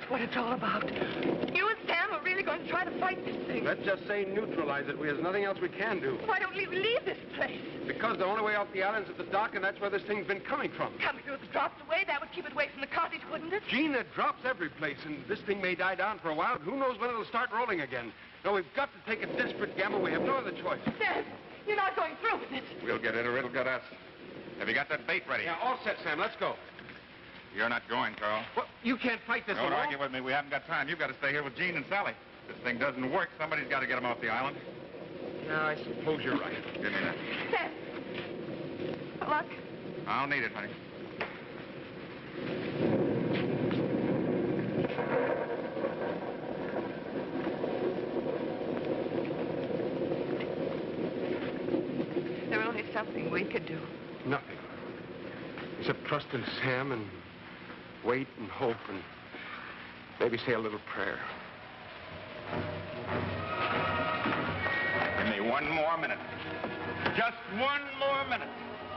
what it's all about. You and Sam are really going to try to fight this thing. Let's just say neutralize it. There's nothing else we can do. Why don't we leave this place? Because the only way off the island's at the dock, and that's where this thing's been coming from. Coming through the drops away, that would keep it away from the cottage, wouldn't it? Gene, it drops every place, and this thing may die down for a while. Who knows when it'll start rolling again? No, we've got to take a desperate gamble. We have no other choice. Sam, you're not going through with it. We'll get it or it'll get us. Have you got that bait ready? Yeah, all set, Sam. Let's go. You're not going, Carl. Well, you can't fight this Don't alone. argue with me. We haven't got time. You've got to stay here with Gene and Sally. If this thing doesn't work, somebody's got to get them off the island. Yeah, I suppose you're right. Give me that. Sam. Luck. I'll need it, honey. There's only something we could do. Nothing. Except trust in Sam and wait and hope and maybe say a little prayer. Give me one more minute. Just one more minute.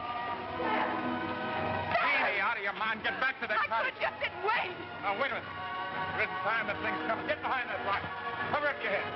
Jeannie, out of your mind. Get back to that I cottage. could just sit and wait. Now, wait a minute. There isn't time. That thing's coming. Get behind that rock. Cover up your head.